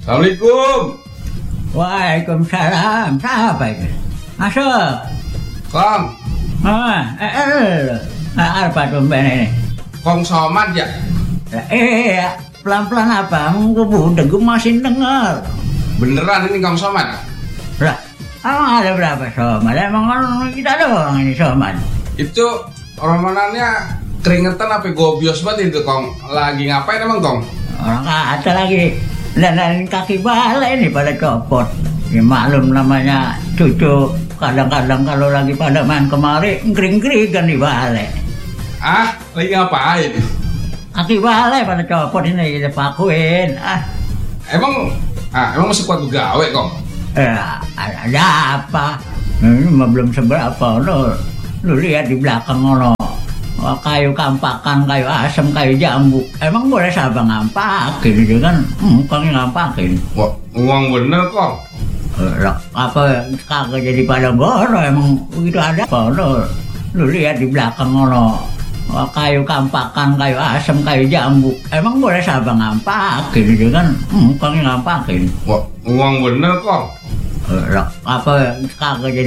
Assalamualaikum. Waalaikumsalam. Siapa itu? Masuk. Kong. Apa tumben ini? Kong Somad ya? Pelan-pelan apa? Gue masih dengar. Beneran ini Kong Somad? Lah, emang ada berapa somad? Emang orang kita doang ini somad. Itu romanannya keringetan apa gobios banget itu Kong. Lagi ngapain emang Kong? Orang kata lagi dandanin kaki balai nih pada copot. Ya maklum namanya cucu. Kadang-kadang kalau lagi pada main kemari ngering-ngeringan di balai. Ah, lagi ngapain? Kaki balai pada copot ini kita pakuin. Emang masih kuat gawe Kong? Ada apa? Ini mah belum seberapa. Lu lihat di belakang ono. Kayu kampakan, kayu asam, kayu jambu. Emang boleh siapa ngampakin itu kan? Kang ngampakin. Wah, uang bener Kong. Apa kagak jadi pada goro emang begitu ada apa? Lu lihat di belakang ono. Kayu kampakan, kayu asam, kayu jambu. Emang boleh siapa ngampakin itu kan? Kang ngampakin. Wah, uang bener Kong. Apa kagak jadi